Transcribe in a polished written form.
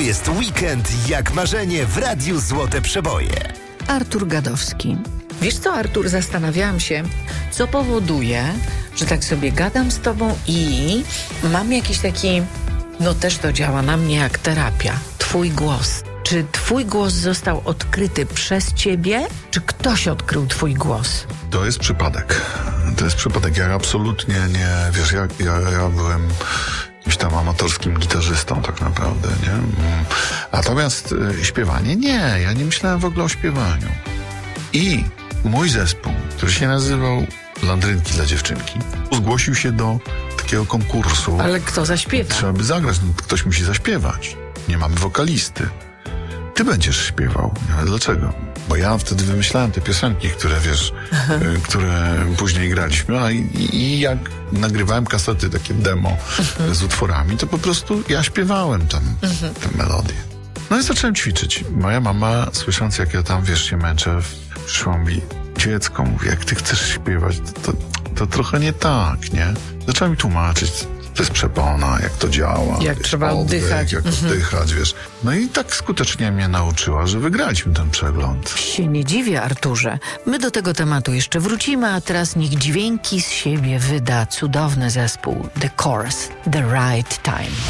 jest weekend jak marzenie w Radiu Złote Przeboje. Artur Gadowski. Wiesz co, Artur, zastanawiałam się, co powoduje, że tak sobie gadam z tobą i mam jakiś taki, też to działa na mnie jak terapia, twój głos. Czy twój głos został odkryty przez ciebie, czy ktoś odkrył twój głos? To jest przypadek. Ja absolutnie nie, wiesz, ja byłem jakimś tam amatorskim gitarzystą tak naprawdę, nie? Natomiast śpiewanie nie, ja nie myślałem w ogóle o śpiewaniu. I mój zespół, który się nazywał Landrynki dla dziewczynki, zgłosił się do takiego konkursu. Ale kto zaśpiewa? Trzeba by zagrać, ktoś musi zaśpiewać. Nie mamy wokalisty. Ty będziesz śpiewał. Ja, dlaczego? Bo ja wtedy wymyślałem te piosenki, które wiesz, które później graliśmy, i jak nagrywałem kasety, takie demo z utworami, to po prostu ja śpiewałem tam tę melodię. No i zacząłem ćwiczyć. Moja mama, słysząc jak ja tam, wiesz, się męczę, przyszła mi, dziecko, mówi, jak ty chcesz śpiewać, to trochę nie tak, nie? Zaczęła mi tłumaczyć, to jest przepona, jak to działa. Jak wiesz, trzeba oddychać. Jak oddychać, wiesz. No i tak skutecznie mnie nauczyła, że wygraliśmy ten przegląd. Się nie dziwię, Arturze. My do tego tematu jeszcze wrócimy, a teraz niech dźwięki z siebie wyda cudowny zespół The Chorus, The Right Time.